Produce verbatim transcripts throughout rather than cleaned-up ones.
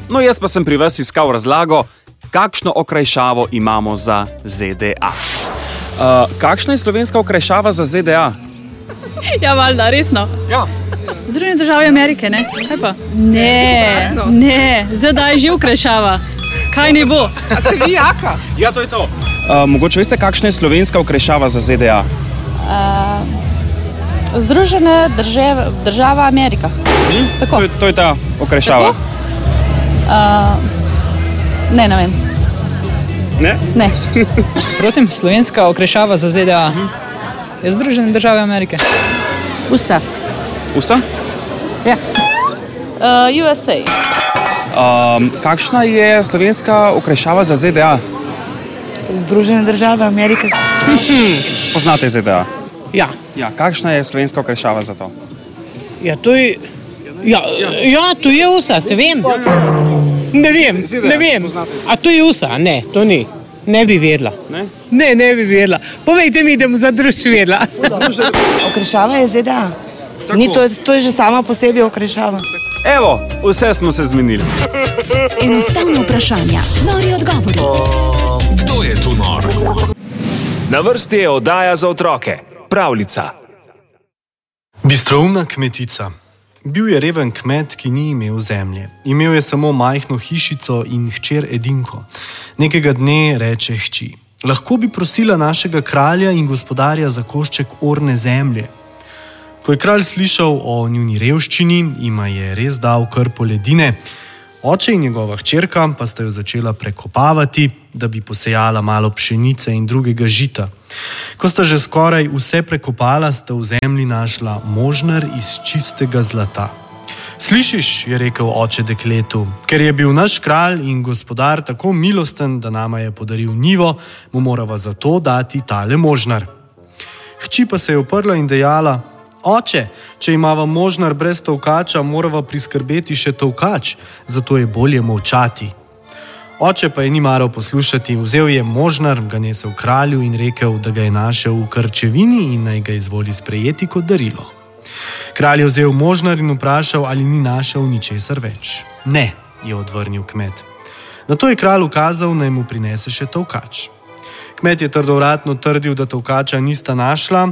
No, jaz pa sem pri vas iskal razlago, kakšno okrajšavo imamo za Z D A. Uh, kakšna je slovenska okrajšava za Z D A? Ja, valjda, resno. Ja. Združene države Amerike, ne? Kaj pa? Ne, ne, Z D A je že okrajšava. Kaj ne bo? A ste vi jaka? Ja, to je to. Uh, mogoče veste, kakšna je slovenska okrajšava za Z D A? Uh, Združene države, država Amerika. Hm? Tako. To, je, to je ta okrajšava. Uh, ne, ne vem. Ne? Ne. Prosim, slovenska okrajšava za Z D A. Je Združene države Amerike. U S A. U S A? Ja. Uh, U S A. Um, kakšna je slovenska okrajšava za Z D A? Združene države Amerike. Poznate Z D A? Ja. Ja, kakšna je slovenska okrajšava za to? Ja, to je... Ja, ja, to je U S A, se vem. Ne vem, ne vem. A to je U S A? Ne, to ni. Ne bi vedela. Ne? Ne, ne bi vedela. Povejte mi, da bom za druž vedela. Okrajšava je Z D A. Ni to, to je že sama po sebi okrajšava. Evo, vse smo se zmenili. Enostavno vprašanja, nori odgovori. O, kdo je tu nor? Na vrsti je oddaja za otroke. Pravljica. Bistroumna kmetica. Bil je reven kmet, ki ni imel zemlje. Imel je samo majhno hišico in hčer edinko. Nekega dne reče hči: lahko bi prosila našega kralja in gospodarja za košček orne zemlje. Ko je kralj slišal o njuni revščini, jima je res dal krpo ledine. Oče in njegova hčerka pa sta jo začela prekopavati, da bi posejala malo pšenice in drugega žita. Ko sta že skoraj vse prekopala, sta v zemlji našla možnar iz čistega zlata. Slišiš, je rekel oče dekletu, ker je bil naš kralj in gospodar tako milosten, da nama je podaril njivo, mu morava zato dati tale možnar. Hči pa se je uprla in dejala: oče, če imava možnar brez tolkača, morava priskrbeti še tolkač, zato je bolje molčati. Oče pa je ni maral poslušati, vzel je možnar, ga nesel kralju in rekel, da ga je našel v krčevini in naj ga izvoli sprejeti kot darilo. Kralj je vzel možnar in vprašal, ali ni našel ničesar več. Ne, je odvrnil kmet. Nato je kralj ukazal, naj mu prinese še tolkač. Kmet je trdovratno trdil, da tolkača nista našla,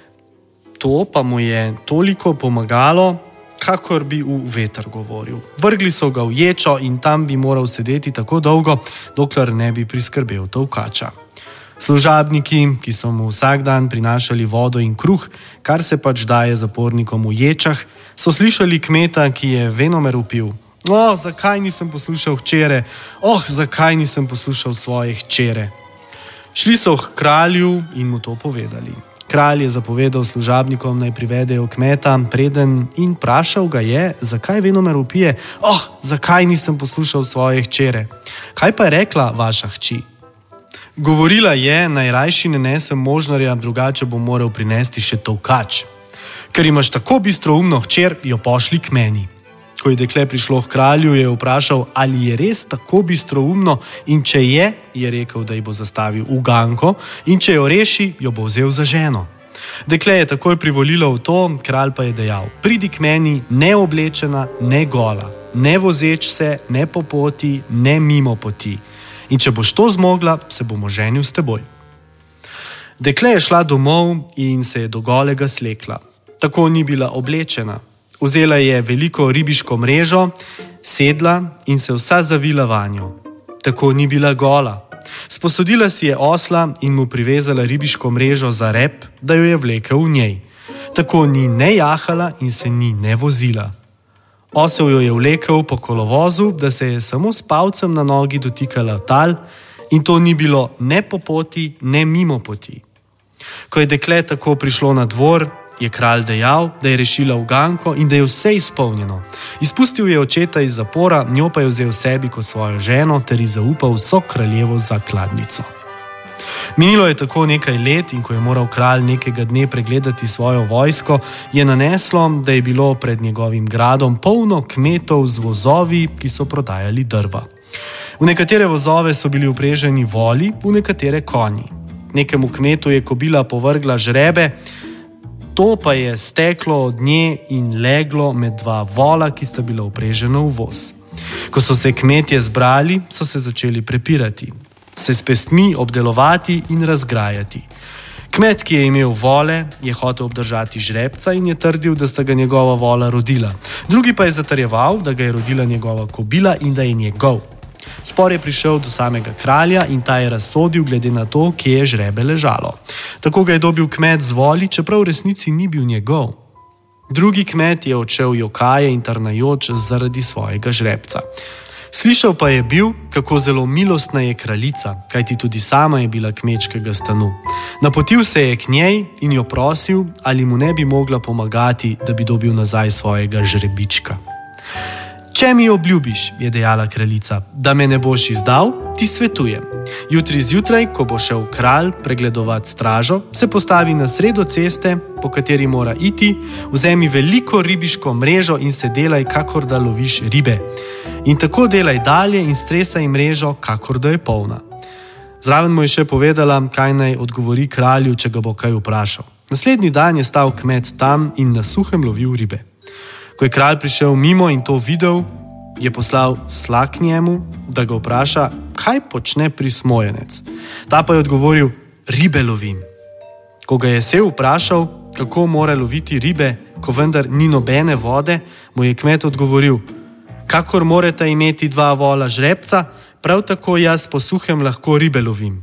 to pa mu je toliko pomagalo, kakor bi v veter govoril. Vrgli so ga v ječo in tam bi moral sedeti tako dolgo, dokler ne bi priskrbel tolkača. Služabniki, ki so mu vsak dan prinašali vodo in kruh, kar se pač daje zapornikom v ječah, so slišali kmeta, ki je venomer vpil: oh, zakaj nisem poslušal hčere, oh, zakaj nisem poslušal svoje hčere. Šli so k kralju in mu to povedali. Kralj je zapovedal služabnikom, naj privedejo kmeta preden in vprašal ga je, zakaj venomer vpije: oh, zakaj nisem poslušal svoje hčere. Kaj pa je rekla vaša hči? Govorila je, naj rajši ne nesem možnarja, drugače bo moral prinesti še tolkač. Ker imaš tako bistroumno hčer, jo pošli k meni. Ko je dekle prišlo k kralju, je vprašal, ali je res tako bistroumno, in če je, je rekel, da ji bo zastavil uganko, in če jo reši, jo bo vzel za ženo. Dekle je takoj privolilo v to, kralj pa je dejal: pridi k meni ne oblečena, ne gola, ne vozeč se, ne po poti, ne mimo poti. In če boš to zmogla, se bomo ženil s teboj. Dekle je šla domov in se je do golega slekla. Tako ni bila oblečena. Vzela je veliko ribiško mrežo, sedla in se vsa zavila vanjo. Tako ni bila gola. Sposodila si je osla in mu privezala ribiško mrežo za rep, da jo je vlekel v njej. Tako ni ne jahala in se ni ne vozila. Osel jo je vlekel po kolovozu, da se je samo s palcem na nogi dotikala tal, in to ni bilo ne po poti, ne mimo poti. Ko je dekle tako prišlo na dvor, je kralj dejal, da je rešila uganko in da je vse izpolnjeno. Izpustil je očeta iz zapora, njo pa je vzel sebi kot svojo ženo ter ji zaupal vso kraljevo zakladnico. Minilo je tako nekaj let in ko je moral kralj nekega dne pregledati svojo vojsko, je naneslo, da je bilo pred njegovim gradom polno kmetov z vozovi, ki so prodajali drva. V nekatere vozove so bili vpreženi voli, v nekatere konji. Nekemu kmetu je kobila povrgla žrebe, To pa je steklo od nje in leglo med dva vola, ki sta bila uprežena v voz. Ko so se kmetje zbrali, so se začeli prepirati, se s pestmi obdelovati in razgrajati. Kmet, ki je imel vole, je hotel obdržati žrebca in je trdil, da sta ga njegova vola rodila. Drugi pa je zatrjeval, da ga je rodila njegova kobila in da je njegov. Spor je prišel do samega kralja in ta je razsodil glede na to, kje je žrebe ležalo. Tako ga je dobil kmet z voli, čeprav v resnici ni bil njegov. Drugi kmet je odšel jokaje in trnajoč zaradi svojega žrebca. Slišal pa je bil, kako zelo milostna je kraljica, kajti tudi sama je bila kmečkega stanu. Napotil se je k njej in jo prosil, ali mu ne bi mogla pomagati, da bi dobil nazaj svojega žrebička. Če mi obljubiš, je dejala kraljica, da me ne boš izdal, ti svetujem. Jutri zjutraj, ko bo šel kralj pregledovat stražo, se postavi na sredo ceste, po kateri mora iti, vzemi veliko ribiško mrežo in se delaj, kakor da loviš ribe. In tako delaj dalje in stresaj mrežo, kakor da je polna. Zraven mu je še povedala, kaj naj odgovori kralju, če ga bo kaj vprašal. Naslednji dan je stal kmet tam in na suhem lovil ribe. Ko je kralj prišel mimo in to videl, je poslal slak k njemu, da ga vpraša, kaj počne prismojenec. Ta pa je odgovoril, ribe lovim. Ko ga je sel vprašal, kako mora loviti ribe, ko vendar ni nobene vode, mu je kmet odgovoril, kakor morate imeti dva vola žrebca, prav tako jaz po suhem lahko ribe lovim.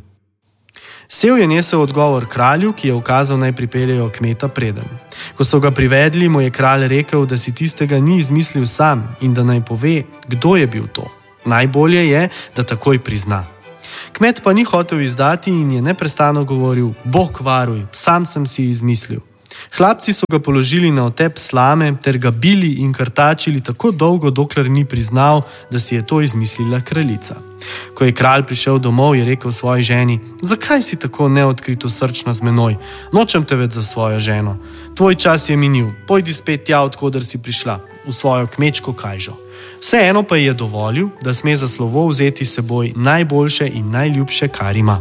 Sev je nesel odgovor kralju, ki je ukazal, naj pripeljejo kmeta preden. Ko so ga privedli, mu je kralj rekel, da si tistega ni izmislil sam in da naj pove, kdo je bil to. Najbolje je, da takoj prizna. Kmet pa ni hotel izdati in je neprestano govoril, Bog varuj, sam sem si izmislil. Hlapci so ga položili na otep slame ter ga bili in krtačili tako dolgo, dokler ni priznal, da si je to izmislila kraljica. Ko je kralj prišel domov, je rekel svoji ženi, zakaj si tako neodkrito srčna z menoj? Nočem te več za svojo ženo. Tvoj čas je minil, pojdi spet tja, odkoder si prišla, v svojo kmečko kajžo. Vseeno pa je dovolil, da sme za slovo vzeti seboj najboljše in najljubše, kar ima.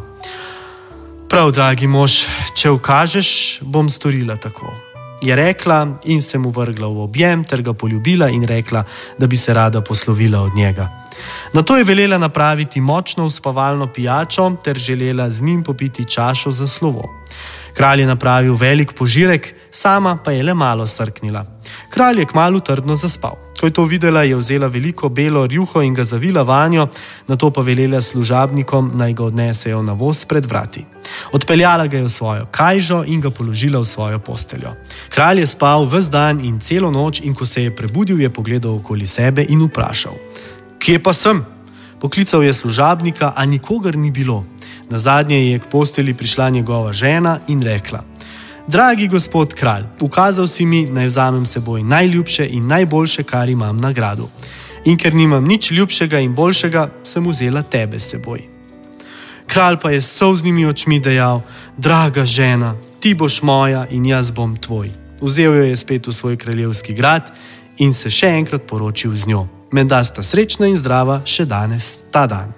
Prav, dragi mož, če ukažeš, bom storila tako, je rekla in se mu vrgla v objem ter ga poljubila in rekla, da bi se rada poslovila od njega. Nato je velela napraviti močno uspavalno pijačo ter želela z njim popiti čašo za slovo. Kralj je napravil velik požirek, sama pa je le malo srknila. Kralj je kmalu trdno zaspal. Ko je to videla, je vzela veliko belo rjuho in ga zavila vanjo, nato pa velela služabnikom, naj ga odnesejo na voz pred vrati. Odpeljala ga je v svojo kajžo in ga položila v svojo posteljo. Kralj je spal ves dan in celo noč in ko se je prebudil, je pogledal okoli sebe in vprašal, kje pa sem? Poklical je služabnika, a nikogar ni bilo. Nazadnje je k posteli prišla njegova žena in rekla, dragi gospod kralj, ukazal si mi, naj vzamem seboj najljubše in najboljše, kar imam na gradu. In ker nimam nič ljubšega in boljšega, sem vzela tebe seboj. Kralj pa je s solznimi očmi dejal, draga žena, ti boš moja in jaz bom tvoj. Vzel jo je spet v svoj kraljevski grad in se še enkrat poročil z njo. Menda sta srečna in zdrava še danes ta dan.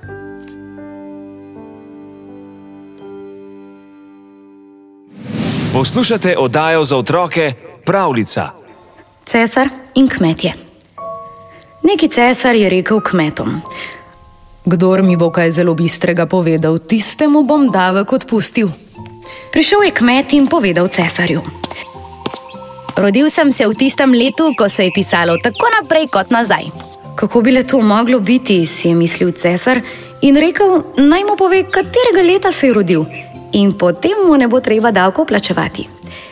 Poslušate oddajo za otroke Pravljica. Cesar in kmetje. Neki cesar je rekel kmetom, kdor mi bo kaj zelo bistrega povedal, tistemu bom davek odpustil. Prišel je kmet in povedal cesarju, rodil sem se v tistem letu, ko se je pisalo tako naprej kot nazaj. Kako bi le to moglo biti, si je mislil cesar in rekel, naj mu pove, katerega leta se je rodil in potem mu ne bo treba davko plačevati.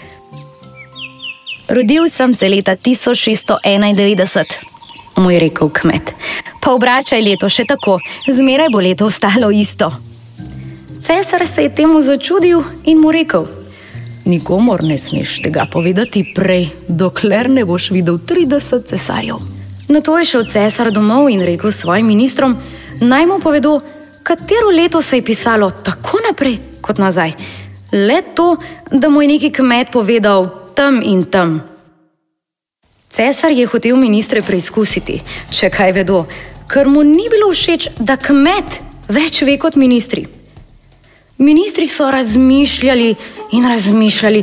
Rodil sem se leta tisoč šeststo enaindevetdeset, mu je rekel kmet. Pa obračaj leto še tako, zmeraj bo leto ostalo isto. Cesar se je temu začudil in mu rekel, nikomor ne smeš tega povedati prej, dokler ne boš videl trideset cesarjev. Nato je šel cesar domov in rekel svojim ministrom, naj mu povedo, katero leto se je pisalo tako naprej kot nazaj. Le to, da mu je neki kmet povedal tam in tam. Cesar je hotel ministre preizkusiti, če kaj vedo, ker mu ni bilo všeč, da kmet več ve kot ministri. Ministri so razmišljali in razmišljali,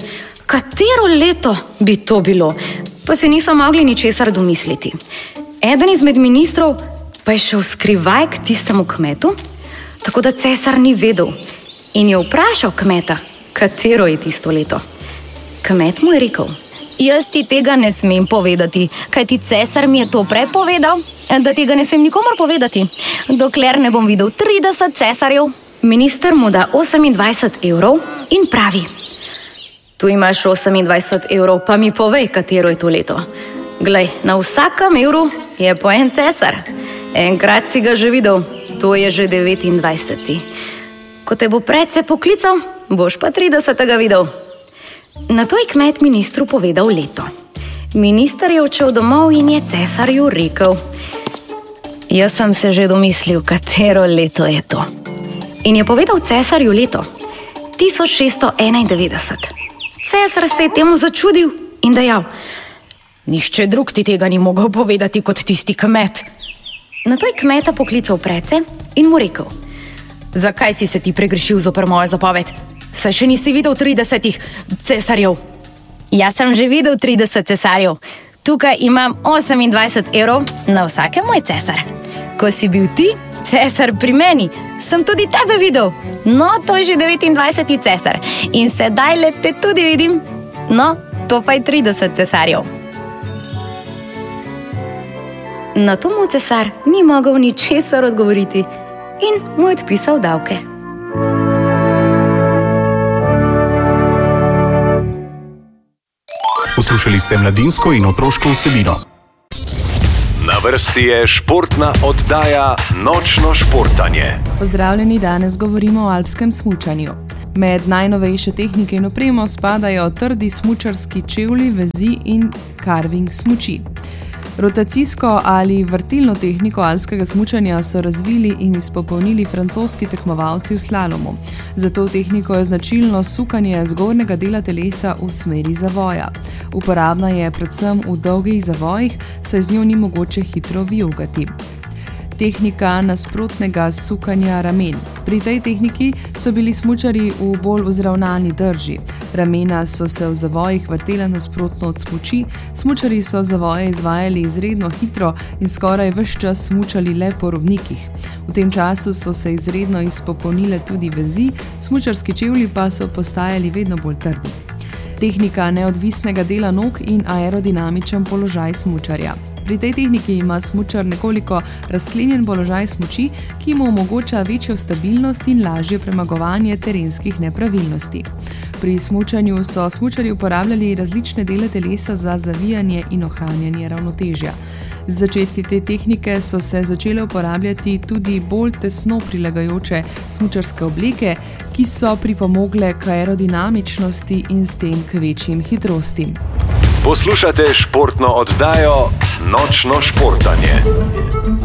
katero leto bi to bilo, pa se niso mogli ničesar domisliti. Eden izmed ministrov pa je šel skrivaj k tistemu kmetu, tako da cesar ni vedel in je vprašal kmeta, katero je tisto leto. Kmet mu je rekel: jaz ti tega ne smem povedati, kajti cesar mi je to prepovedal, da tega ne smem nikomur povedati, dokler ne bom videl trideset cesarjev. Minister mu da osemindvajset evrov in pravi: tu imaš osemindvajset evrov, pa mi povej, katero je to leto. Glej, na vsakem evru je po en cesar. Enkrat si ga že videl, to je že devetindvajseti. Ko te bo predse poklical, boš pa tridesetega videl. Nato je kmet ministru povedal leto. Minister je odšel domov in je cesarju rekel: jaz sem se že domislil, katero leto je to. In je povedal cesarju leto, tisoč šeststo enaindevetdeset. Cesar se je temu začudil in dejal: nihče drug ti tega ni mogel povedati kot tisti kmet. Nato je kmeta poklical predse in mu rekel: zakaj si se ti pregrešil zoper mojo zapoved? Saj še nisi videl tridesetih cesarjev. Jaz sem že videl trideset cesarjev. Tukaj imam osemindvajset evrov na vsake moj cesar. Ko si bil ti cesar pri meni, sem tudi tebe videl. No, to je že devetindvajseti cesar. In sedaj le te tudi vidim. No, to pa je trideset cesarjev. Na to mu cesar ni mogel ničesar odgovoriti in mu je odpisal davke. Poslušali ste mladinsko in otroško vsebino. Na vrsti je športna oddaja Nočno športanje. Pozdravljeni, danes govorimo o alpskem smučanju. Med najnovejše tehnike in opremo spadajo trdi smučarski čevlji, vezi in carving smuči. Rotacijsko ali vrtilno tehniko alpskega smučanja so razvili in izpopolnili francoski tekmovalci v slalomu. Za to tehniko je značilno sukanje zgornjega dela telesa v smeri zavoja. Uporabna je predvsem v dolgih zavojih, saj z njo ni mogoče hitro vijugati. Tehnika nasprotnega sukanja ramen. Pri tej tehniki so bili smučarji v bolj vzravnani drži. Ramena so se v zavojih vrtela nasprotno od smuči, smučarji so zavoje izvajali izredno hitro in skoraj ves čas smučali le po robnikih. V tem času so se izredno izpopolnile tudi vezi, smučarski čevlji pa so postajali vedno bolj trdi. Tehnika neodvisnega dela nog in aerodinamičen položaj smučarja. Pri tej tehniki ima smučar nekoliko razklenjen položaj smuči, ki mu omogoča večjo stabilnost in lažje premagovanje terenskih nepravilnosti. Pri smučanju so smučarji uporabljali različne dele telesa za zavijanje in ohranjanje ravnotežja. Z začetki te tehnike so se začele uporabljati tudi bolj tesno prilagajoče smučarske obleke, ki so pripomogle k aerodinamičnosti in s tem k večjim hitrostim. Poslušate športno oddajo Nočno športanje.